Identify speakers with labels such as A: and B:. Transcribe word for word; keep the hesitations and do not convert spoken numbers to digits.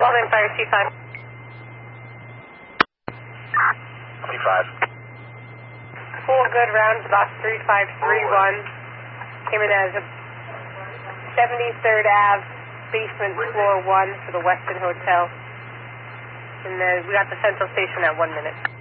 A: Baldwin Fire C five.
B: C five.
A: Full good rounds about three five three one. Came in as a seventy-third Ave, basement floor one for the Westin Hotel. And then we got the Central Station at one minute.